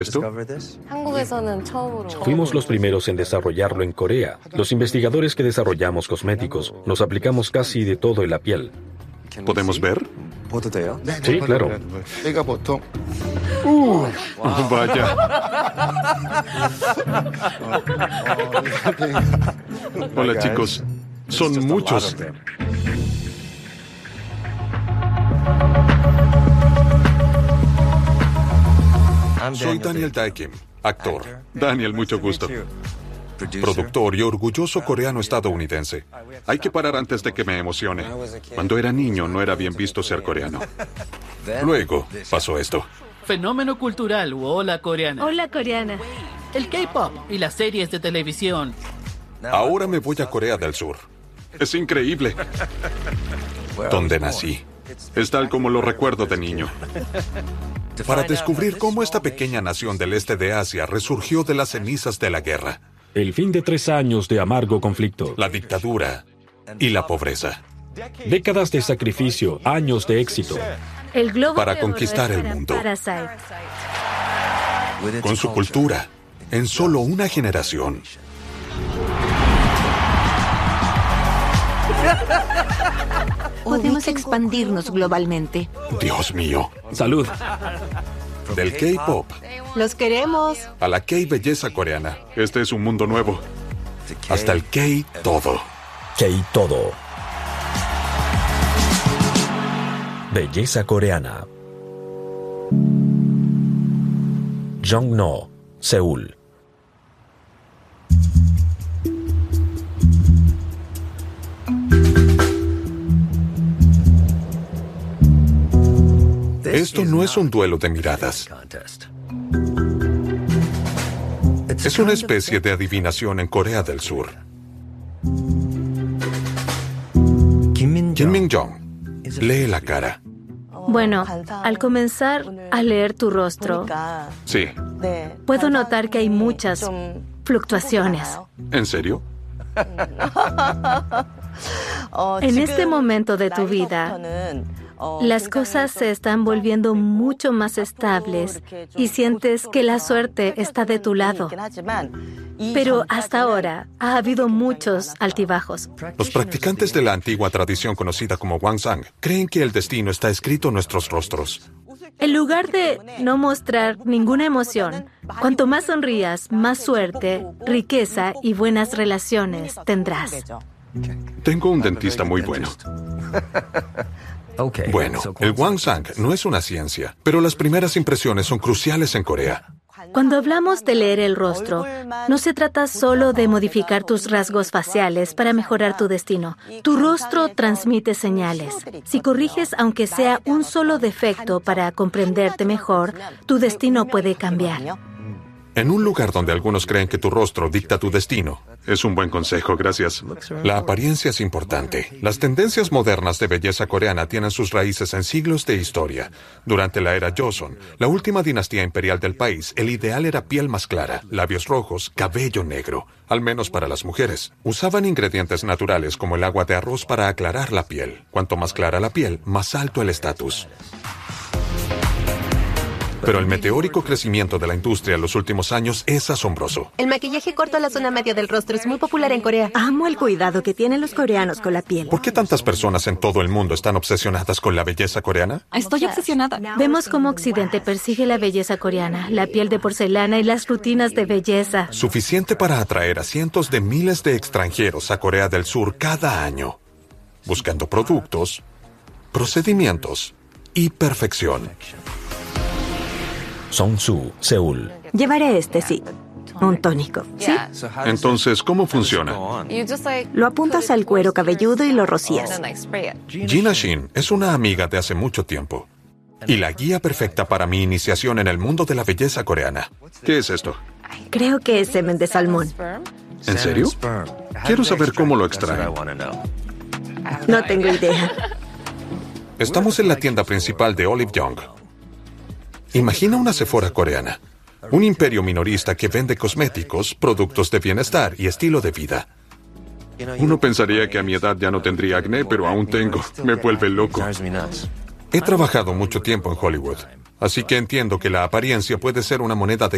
esto? Fuimos los primeros en desarrollarlo en Corea. Los investigadores que desarrollamos cosméticos nos aplicamos casi de todo en la piel. ¿Podemos ver? Sí, claro. Vaya. Hola, chicos. Son muchos. Soy Daniel Dae Kim, actor. Daniel, mucho gusto. Productor y orgulloso coreano estadounidense. Hay que parar antes de que me emocione. Cuando era niño no era bien visto ser coreano. Luego pasó esto. Fenómeno cultural u ola coreana. Hola coreana. El K-pop y las series de televisión. Ahora me voy a Corea del Sur. Es increíble. Donde nací. Es tal como lo recuerdo de niño. Para descubrir cómo esta pequeña nación del este de Asia resurgió de las cenizas de la guerra, El fin de 3 años de amargo conflicto. la dictadura y la pobreza. Décadas de sacrificio, años de éxito. El globo Para de oro conquistar es el para mundo. Parasite. Con su cultura, en solo una generación. Podemos expandirnos globalmente. Dios mío. Salud. Del K-pop Los queremos. a la K-belleza coreana. Este es un mundo nuevo. Hasta el K-todo. K-todo. Belleza coreana. Jongno, Seúl. Esto no es un duelo de miradas. Es una especie de adivinación en Corea del Sur. Kim Min-jong lee la cara. Bueno, al comenzar a leer tu rostro, Sí. puedo notar que hay muchas fluctuaciones. ¿En serio? En este momento de tu vida, las cosas se están volviendo mucho más estables y sientes que la suerte está de tu lado. Pero hasta ahora ha habido muchos altibajos. Los practicantes de la antigua tradición conocida como Hwangsan creen que el destino está escrito en nuestros rostros. En lugar de no mostrar ninguna emoción, cuanto más sonrías, más suerte, riqueza y buenas relaciones tendrás. Tengo un dentista muy bueno. Bueno, el Hwangsan no es una ciencia, pero las primeras impresiones son cruciales en Corea. Cuando hablamos de leer el rostro, no se trata solo de modificar tus rasgos faciales para mejorar tu destino. Tu rostro transmite señales. Si corriges aunque sea un solo defecto para comprenderte mejor, tu destino puede cambiar. En un lugar donde algunos creen que tu rostro dicta tu destino. Es un buen consejo, gracias. La apariencia es importante. Las tendencias modernas de belleza coreana tienen sus raíces en siglos de historia. Durante la era Joseon, la última dinastía imperial del país, el ideal era piel más clara, labios rojos, cabello negro. Al menos para las mujeres. Usaban ingredientes naturales como el agua de arroz para aclarar la piel. Cuanto más clara la piel, más alto el estatus. Pero el meteórico crecimiento de la industria en los últimos años es asombroso. El maquillaje corto a la zona media del rostro es muy popular en Corea. Amo el cuidado que tienen los coreanos con la piel. ¿Por qué tantas personas en todo el mundo están obsesionadas con la belleza coreana? Estoy obsesionada. Vemos cómo Occidente persigue la belleza coreana, la piel de porcelana y las rutinas de belleza. Suficiente para atraer a cientos de miles de extranjeros a Corea del Sur cada año, buscando productos, procedimientos y perfección. Songsu, Seúl. Llevaré este, sí. Un tónico, ¿sí? Entonces, ¿cómo funciona? Lo apuntas al cuero cabelludo y lo rocías. Gina Shin es una amiga de hace mucho tiempo y la guía perfecta para mi iniciación en el mundo de la belleza coreana. ¿Qué es esto? Creo que es semen de salmón. ¿En serio? Quiero saber cómo lo extraen. No tengo idea. Estamos en la tienda principal de Olive Young. Imagina una Sephora coreana, un imperio minorista que vende cosméticos, productos de bienestar y estilo de vida. Uno pensaría que a mi edad ya no tendría acné, pero aún tengo. Me vuelve loco. He trabajado mucho tiempo en Hollywood, así que entiendo que la apariencia puede ser una moneda de